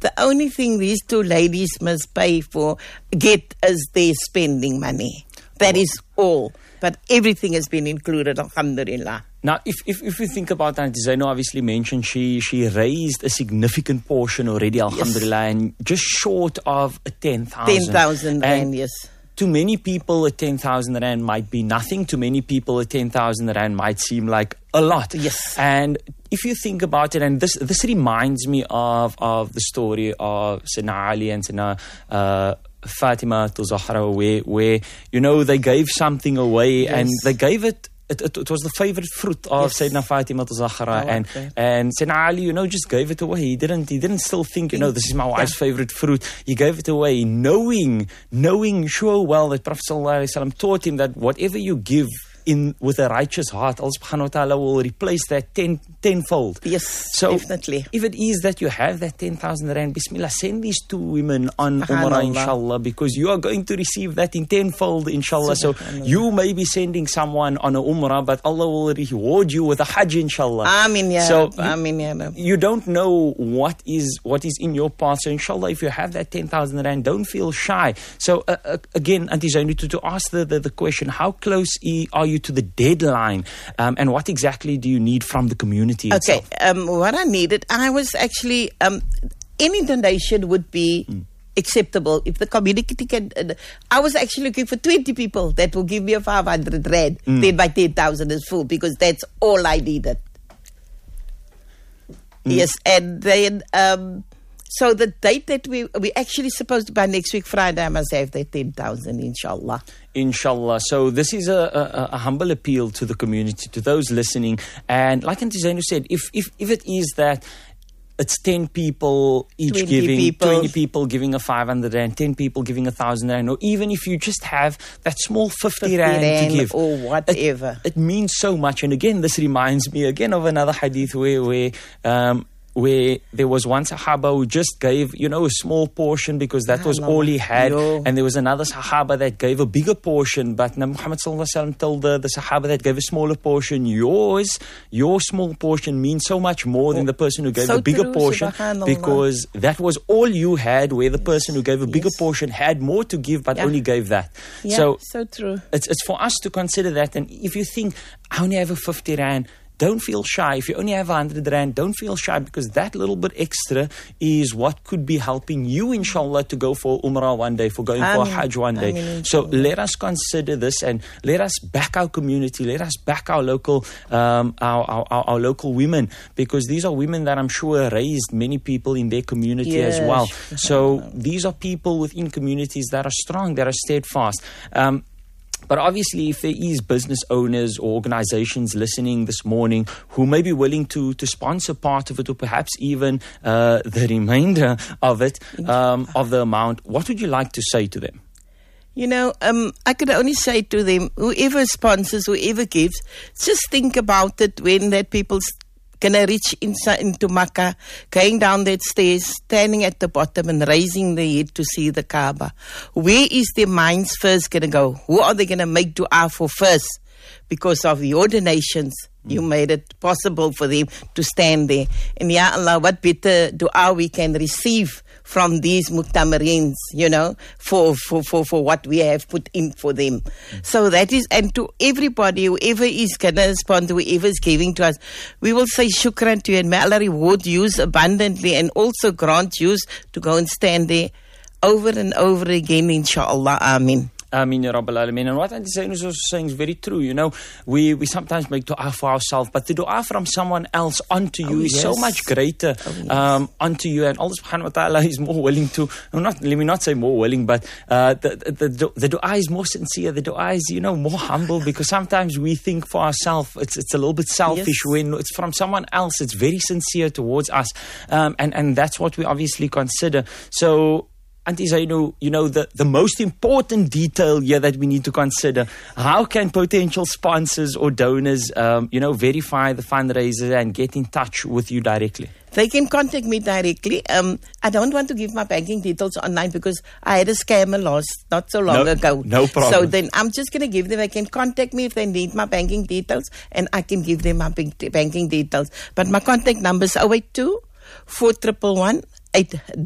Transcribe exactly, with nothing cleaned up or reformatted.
the only thing these two ladies must pay for, get is their spending money. That is all. But everything has been included, alhamdulillah. Now, if if, if you think about that, Zaino obviously mentioned she, she raised a significant portion already, alhamdulillah, yes. and just short of a ten thousand. ten thousand rand, yes. To many people, a ten thousand rand might be nothing. To many people, a ten thousand rand might seem like a lot. Yes. And if you think about it, and this this reminds me of, of the story of Sayyidina Ali and Sayyidina uh, Fatima to Zahra, where, where, you know, they gave something away, yes. and they gave it, it, it, it was the favorite fruit of yes. Sayyidina Fatima to Zahra, oh, and, okay. and Sayyidina Ali, you know, just gave it away. He didn't, he didn't still think, you know, this is my wife's yeah. favorite fruit. He gave it away, knowing, knowing sure well that Prophet ﷺ taught him that whatever you give in with a righteous heart, Allah subhanahu wa ta'ala will replace that ten, tenfold. Yes, so definitely. If it is that you have that ten thousand rand, Bismillah, send these two women on Umrah, inshallah, because you are going to receive that in tenfold, inshallah. So you may be sending someone on a Umrah, but Allah will reward you with a Hajj, inshallah. Amin, ya so Rab. Amin, ya Rab. You don't know what is what is in your path. So inshallah, if you have that ten thousand rand, don't feel shy. So uh, uh, again, Auntie Zainu, to, to ask the, the, the question, how close are you to the deadline, um, and what exactly do you need from the community itself? Okay, um, what I needed, I was actually, um, any donation would be mm. acceptable if the community can. Uh, I was actually looking for twenty people that will give me a five hundred rand. Mm. Then my ten thousand is full, because that's all I needed. Mm. Yes, and then um, so the date that we we actually supposed to by next week Friday, I must have that ten thousand, inshallah. Inshallah. So this is a, a, a humble appeal to the community, to those listening. And like Auntie Zainu said, if, if, if it is that it's ten people each giving, people. twenty people giving a five hundred rand, ten people giving a thousand rand, or even if you just have that small fifty rand, rand to give, or whatever, it, it means so much. And again, this reminds me again of another hadith where, where um, where there was one Sahaba who just gave, you know, a small portion because that was all he had. Yo. And there was another Sahaba that gave a bigger portion. But Nabi Muhammad sallallahu alaihi wasallam told the, the Sahaba that gave a smaller portion, yours, your small portion means so much more than the person who gave so a bigger true, portion. Because that was all you had, where the person who gave a bigger yes. portion had more to give but yeah. only gave that. Yeah, so so true. It's, it's for us to consider that. And if you think, I only have a fifty rand, don't feel shy. If you only have one hundred rand, don't feel shy, because that little bit extra is what could be helping you, inshallah, to go for Umrah one day, for going Amen. for a Hajj one day. Amen. So let us consider this, and let us back our community, let us back our local um, our, our, our, our local women, because these are women that I'm sure raised many people in their community yes. as well. So these are people within communities that are strong, that are steadfast. Um, But obviously, if there is business owners or organizations listening this morning who may be willing to, to sponsor part of it, or perhaps even uh, the remainder of it, um, of the amount, what would you like to say to them? You know, um, I could only say to them, whoever sponsors, whoever gives, just think about it when that people's gonna reach inside into Makkah, going down that stairs, standing at the bottom and raising their head to see the Kaaba. Where is their minds first gonna go? Who are they gonna make dua for first? Because of your donations, mm. you made it possible for them to stand there. And ya Allah, what better dua we can receive from these muqtamarins, you know, for, for, for, for what we have put in for them. Mm. So that is, and to everybody, whoever is going to respond, whoever is giving to us, we will say shukran to you, and may Allah reward you abundantly, and also grant you to go and stand there over and over again, inshallah. Amin. Ameen, Ya Rabbal Alameen. And what Auntie Zainu is also saying is very true. You know, we, we sometimes make dua for ourselves, but the dua from someone else onto you oh, is yes. so much greater oh, yes. um, onto you. And Allah subhanahu wa ta'ala is more willing to, not, let me not say more willing, but uh, the, the, the, the dua is more sincere. The dua is, you know, more humble, because sometimes we think for ourselves, it's, it's a little bit selfish. Yes. When it's from someone else, it's very sincere towards us. Um, and, and that's what we obviously consider. So, Auntie Zainu, you know, the, the most important detail here that we need to consider, how can potential sponsors or donors, um, you know, verify the fundraiser and get in touch with you directly? They can contact me directly. Um, I don't want to give my banking details online because I had a scammer last, not so long no, ago. No problem. So then I'm just going to give them, they can contact me if they need my banking details, and I can give them my banking details. But my contact number is oh eight two, four one one, eight